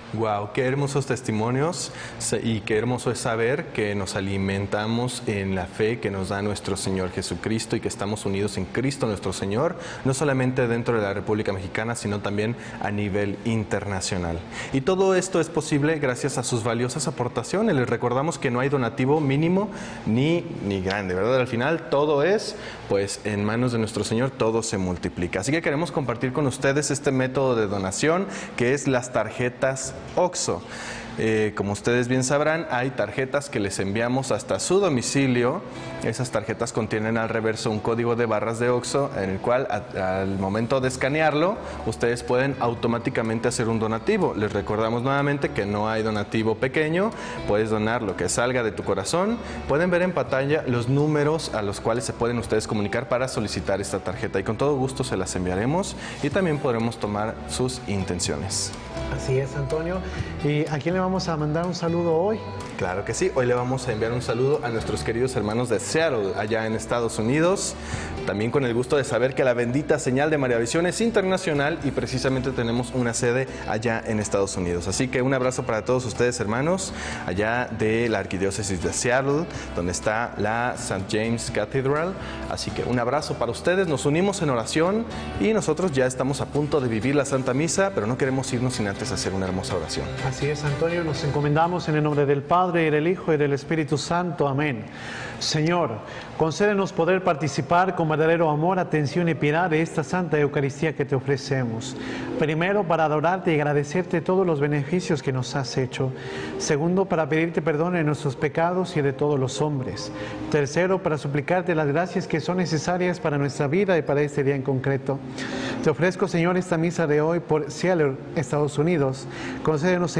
Wow, qué hermosos testimonios y qué hermoso es saber que nos alimentamos en la fe que nos da nuestro Señor Jesucristo y que estamos unidos en Cristo nuestro Señor, no solamente dentro de la República Mexicana, sino también a nivel internacional. Y todo esto es posible gracias a sus valiosas aportaciones. Les recordamos que no hay donativo mínimo ni grande, ¿verdad? Al final todo es, pues en manos de nuestro Señor todo se multiplica. Así que queremos compartir con ustedes este método de donación que es las tarjetas OXXO. Como ustedes bien sabrán, hay tarjetas que les enviamos hasta su domicilio. Esas tarjetas contienen al reverso un código de barras de OXXO en el cual al momento de escanearlo, ustedes pueden automáticamente hacer un donativo. Les recordamos nuevamente que no hay donativo pequeño, puedes donar lo que salga de tu corazón. Pueden ver en pantalla los números a los cuales se pueden ustedes comunicar para solicitar esta tarjeta y con todo gusto se las enviaremos y también podremos tomar sus intenciones. Así es, Antonio. ¿Y a quién le vamos a mandar un saludo hoy? Claro que sí, hoy le vamos a enviar un saludo a nuestros queridos hermanos de Seattle, allá en Estados Unidos, también con el gusto de saber que la bendita señal de Mariavisión es internacional y precisamente tenemos una sede allá en Estados Unidos. Así que un abrazo para todos ustedes, hermanos, allá de la Arquidiócesis de Seattle, donde está la St. James Cathedral. Así que un abrazo para ustedes, nos unimos en oración y nosotros ya estamos a punto de vivir la Santa Misa, pero no queremos irnos sin antes hacer una hermosa oración. Así es, Antonio, nos encomendamos en el nombre del Padre, y del Hijo, y del Espíritu Santo. Amén. Señor, concédenos poder participar con verdadero amor, atención y piedad de esta Santa Eucaristía que te ofrecemos. Primero, para adorarte y agradecerte todos los beneficios que nos has hecho. Segundo, para pedirte perdón de nuestros pecados y de todos los hombres. Tercero, para suplicarte las gracias que son necesarias para nuestra vida y para este día en concreto. Te ofrezco, Señor, esta misa de hoy por Seattle, Estados Unidos. Concédenos, Señor,